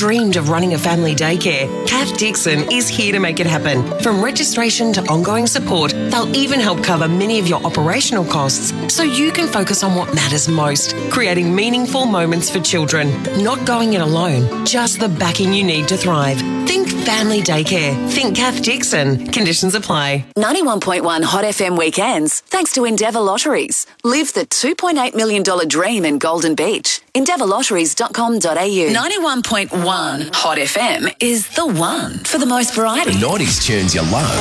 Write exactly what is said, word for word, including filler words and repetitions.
dreamed of running a family daycare, Kath Dixon is here to make it happen. From registration to ongoing support, they'll even help cover many of your operational costs so you can focus on what matters most, creating meaningful moments for children. Not going it alone, just the backing you need to thrive. Think family daycare. Think Kath Dixon. Conditions apply. ninety-one point one Hot F M weekends, thanks to Endeavour Lotteries. Live the two point eight million dollars dream in Golden Beach. endeavour lotteries dot com dot a u. ninety-one point one Hot F M is the one for the most variety. The nineties tunes you love.